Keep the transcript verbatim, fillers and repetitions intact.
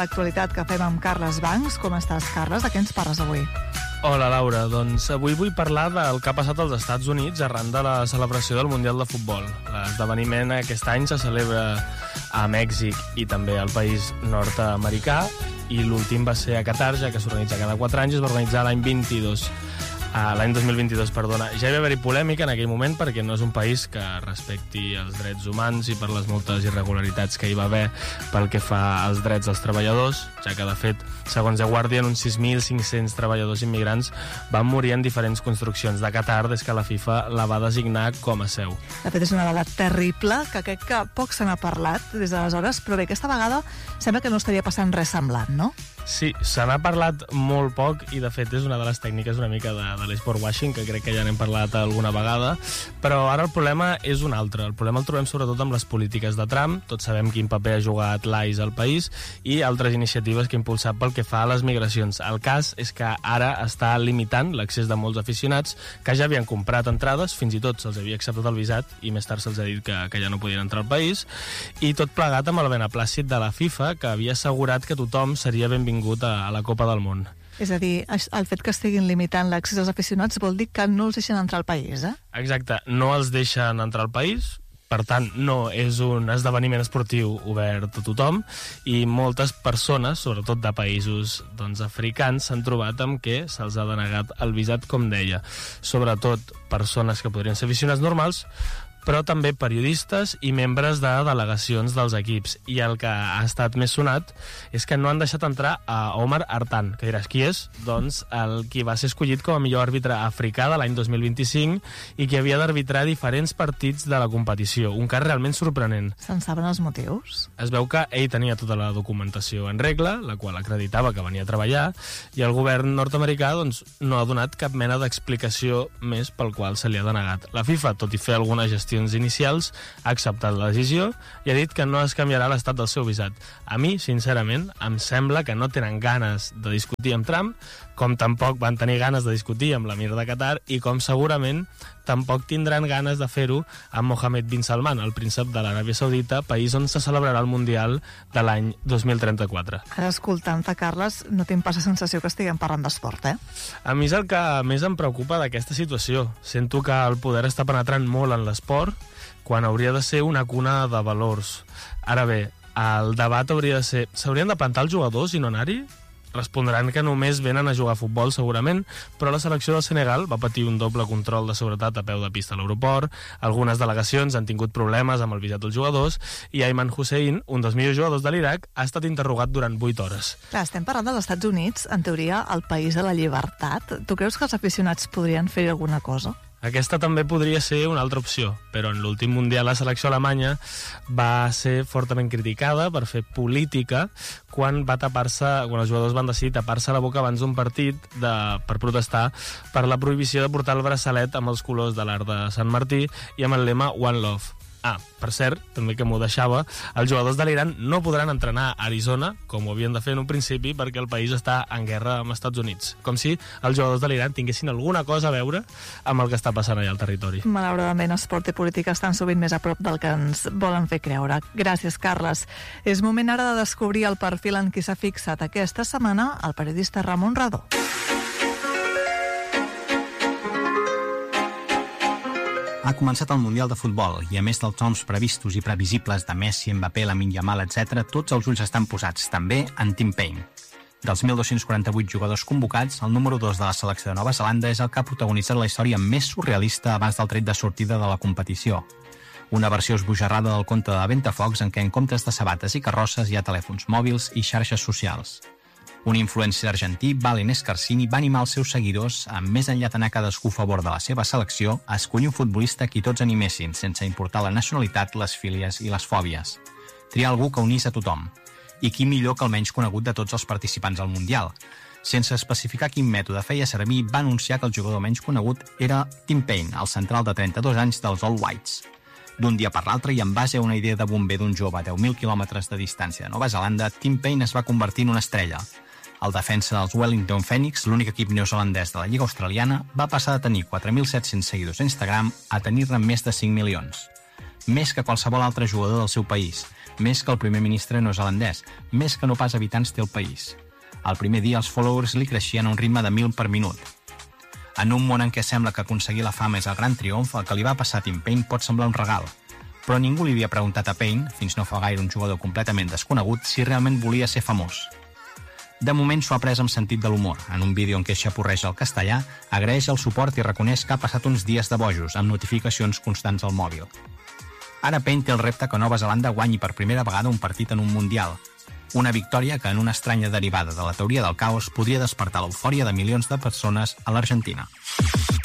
l'actualitat que fem amb Carles Bancs. Com estàs, Carles? De què ens parles avui? Hola, Laura. Doncs avui vull parlar del que ha passat als Estats Units arran de la celebració del Mundial de Futbol. L'esdeveniment aquest any se celebra a Mèxic i també al país nord-americà, i l'últim va ser a Qatar, ja que s'organitza cada quatre anys, i es va organitzar l'any vint-i-dos. Uh, l'any dos mil vint-i-dos, perdona. Ja hi va haver-hi polèmica en aquell moment perquè no és un país que respecti els drets humans i per les moltes irregularitats que hi va haver pel que fa als drets dels treballadors, ja que, de fet, segons The Guardian, uns sis mil cinc-cents treballadors immigrants van morir en diferents construccions de Qatar des que la FIFA la va designar com a seu. De fet, és una dada terrible, que crec que poc se n'ha parlat des d'aleshores, però bé, aquesta vegada sembla que no estaria passant res semblant, no? Sí, se n'ha parlat molt poc i, de fet, és una de les tècniques una mica de, de l'esport washing, que crec que ja n'hem parlat alguna vegada, però ara el problema és un altre. El problema el trobem sobretot amb les polítiques de Trump. Tots sabem quin paper ha jugat l'I C E al país i altres iniciatives que ha impulsat pel que fa a les migracions. El cas és que ara està limitant l'accés de molts aficionats que ja havien comprat entrades, fins i tot se'ls havia acceptat el visat i més tard se'ls ha dit que, que ja no podien entrar al país, i tot plegat amb el beneplàcit de la FIFA, que havia assegurat que tothom seria benvingut a la Copa del Món. És a dir, el fet que estiguin limitant l'accés als aficionats vol dir que no els deixen entrar al país, eh? Exacte, no els deixen entrar al país, per tant, no és un esdeveniment esportiu obert a tothom, i moltes persones, sobretot de països doncs, africans, s'han trobat amb què se'ls ha denegat el visat, com deia. Sobretot persones que podrien ser aficionats normals, però també periodistes i membres de delegacions dels equips. I el que ha estat més sonat és que no han deixat entrar a Omar Hartan, que diràs qui és? Doncs el qui va ser escollit com a millor àrbitre africà de l'any dos mil vint-i-cinc i que havia d'arbitrar diferents partits de la competició. Un cas realment sorprenent. Se'n saben els motius? Es veu que ell tenia tota la documentació en regla, la qual acreditava que venia a treballar, i el govern nord-americà doncs, no ha donat cap mena d'explicació més pel qual se li ha denegat. La FIFA, tot i fer alguna gestió inicials, ha acceptat la decisió i ha dit que no es canviarà l'estat del seu visat. A mi, sincerament, em sembla que no tenen ganes de discutir amb Trump, com tampoc van tenir ganes de discutir amb l'emir de Qatar, i com segurament tampoc tindran ganes de fer-ho amb Mohammed bin Salman, el príncep de l'Aràbia Saudita, país on se celebrarà el Mundial de l'any dos mil trenta-quatre. Ara, escoltant-te, Carles, no tinc pas la sensació que estiguem parlant d'esport, eh? A mi és el que més em preocupa d'aquesta situació. Sento que el poder està penetrant molt en l'esport, quan hauria de ser una cuna de valors. Ara bé, el debat hauria de ser: s'haurien de plantar els jugadors i no anar-hi? Respondran que només venen a jugar a futbol, segurament, però la selecció del Senegal va patir un doble control de seguretat a peu de pista a l'aeroport, algunes delegacions han tingut problemes amb el visat dels jugadors, i Ayman Hussein, un dels millors jugadors de l'Iraq, ha estat interrogat durant vuit hores. Clar, estem parlant dels Estats Units, en teoria, el país de la llibertat. Tu creus que els aficionats podrien fer alguna cosa? Aquesta també podria ser una altra opció, però en l'últim Mundial la selecció alemanya va ser fortament criticada per fer política quan va tapar-se, quan els jugadors van decidir tapar-se la boca abans d'un partit de, per protestar per la prohibició de portar el braçalet amb els colors de l'Arc de Sant Martí i amb el lema One Love. Ah, per cert, també que m'ho deixava, els jugadors de l'Iran no podran entrenar a Arizona, com ho havien de fer en un principi, perquè el país està en guerra amb els Estats Units. Com si els jugadors de l'Iran tinguessin alguna cosa a veure amb el que està passant allà al territori. Malauradament, esport i política estan sovint més a prop del que ens volen fer creure. Gràcies, Carles. És moment ara de descobrir el perfil en qui s'ha fixat aquesta setmana el periodista Ramon Radó. Ha començat el Mundial de Futbol i, a més dels noms previstos i previsibles de Messi, Mbappé, Lamine Yamal, etcètera, tots els ulls estan posats, també, en Tim Payne. Dels mil dos-cents quaranta-vuit jugadors convocats, el número dos de la selecció de Nova Zelanda és el que ha protagonitzat la història més surrealista abans del tret de sortida de la competició. Una versió esbojarrada del conte de Ventafocs en què en comptes de sabates i carrosses hi ha telèfons mòbils i xarxes socials. Un influencer argentí, Valen Scarsini, va animar els seus seguidors, amb més enllà d'anar cadascú a favor de la seva selecció, a escollir un futbolista a qui tots animessin, sense importar la nacionalitat, les fílies i les fòbies. Triar algú que unís a tothom. I qui millor que el menys conegut de tots els participants al Mundial. Sense especificar quin mètode feia servir, va anunciar que el jugador menys conegut era Tim Payne, el central de trenta-dos anys dels All Whites. D'un dia per l'altre, i en base a una idea de bomber d'un jove a deu mil quilòmetres de distància de Nova Zelanda, Tim Payne es va convertir en una estrella. El defensa dels Wellington Phoenix, l'únic equip neozelandès de la Lliga Australiana, va passar de tenir quatre mil set-cents seguidors a Instagram a tenir-ne més de cinc milions. més que qualsevol altre jugador del seu país, més que el primer ministre neozelandès, més que no pas habitants té el país. El primer dia els followers li creixien a un ritme de mil per minut. En un món en què sembla que aconseguir la fama és el gran triomf, el que li va passar a Tim Payne pot semblar un regal. Però ningú li havia preguntat a Payne, fins no fa gaire un jugador completament desconegut, si realment volia ser famós. De moment s'ho ha pres amb sentit de l'humor. En un vídeo en què xapurreja el castellà, agraeix el suport i reconeix que ha passat uns dies de bojos, amb notificacions constants al mòbil. Ara Payne té el repte que Nova Zelanda guanyi per primera vegada un partit en un Mundial. Una victòria que, en una estranya derivada de la teoria del caos, podria despertar l'eufòria de milions de persones a l'Argentina.